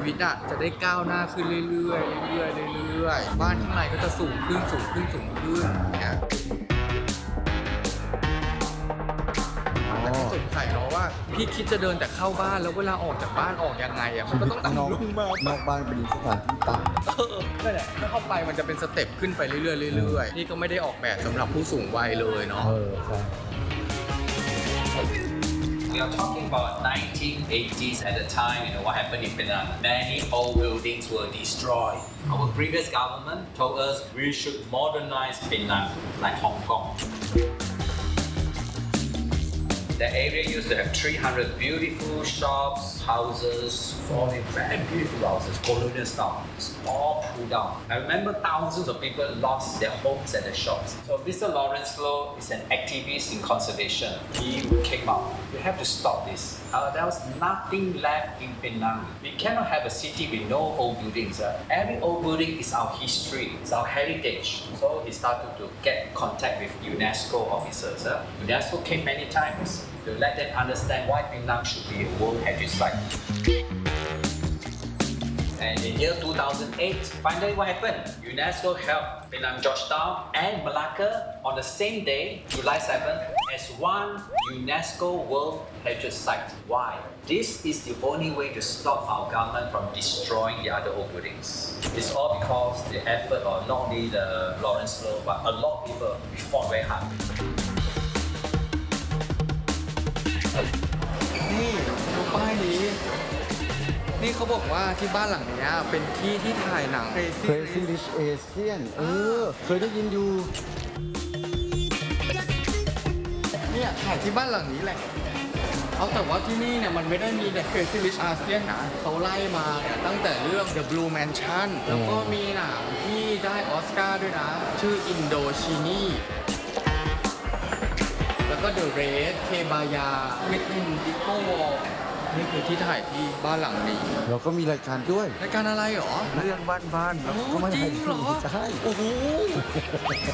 วิตอ่ะจะได้ก้าวหน้าขึ้นเรื่อยๆเรื่อยๆเรื่อยๆบ้านข้างในก็จะสูงขึ้นสูงขึ้นสูงขึ้นอย่างเงี้ยแต่ที่สงสัยเนาะว่าพี่คิดจะเดินแต่เข้าบ้านแล้วเวลาออกจากบ้านออกยังไงอ่ะมันก็ต้องต่ำลงมานอกบ้านเป็นสถานที่ต่ำนั่นแหละถ้าเข้าไปมันจะเป็นสเต็ปขึ้นไปเรื่อยๆเรื่อยๆนี่ก็ไม่ได้ออกแบบสำหรับผู้สูงวัยเลยเนาะใช่ We are talking about 1980s at the time, what happened in Penang. Many old buildings were destroyed. Our previous government told us we should modernize Penang like Hong Kong. The area used to have 300 beautiful shops, houses, 40 very beautiful houses, colonial style. It's all pulled down. I remember thousands of people lost their homes and their shops. So Mr. Lawrence Loh is an activist in conservation. He came out. We have to stop this. There was nothing left in Penang. We cannot have a city with no old buildings. Every old building is our history, it's our heritage. So he started to get contact with UNESCO officers. UNESCO came many times to let them understand why Penang should be a World Heritage Site. And in year 2008, finally what happened? UNESCO held Penang Georgetown and Malacca on the same day, July 7th, as one UNESCO World Heritage Site. Why? This is the only way to stop our government from destroying the other old buildings. It's all because the effort of not only the Lawrence Loh, but a lot of people, we fought very hard. นี่ดูป้ายนี้นี่เขาบอกว่าที่บ้านหลังนี้เป็นที่ที่ถ่ายหนัง Crazy Rich Asian เคยได้ยินอยู่เนี่ยถ่ายที่บ้านหลังนี้แหละเอาแต่ว่าที่นี่เนี่ยมันไม่ได้มีแต่ Crazy Rich Asian นะเขาไล่มาเนี่ยตั้งแต่เรื่อง The Blue Mansion แล้วก็มีหนังที่ได้ออสการ์ด้วยนะชื่อ Indochine แล้วก็ The Raid เคบายา Within Disco Wall นี่คือที่ถ่ายที่บ้านหลังนี้เราก็มีรายการด้วยรายการอะไรหรอเรื่องบ้านๆเราก็ไม่จริงเหรอใช่โอ้โห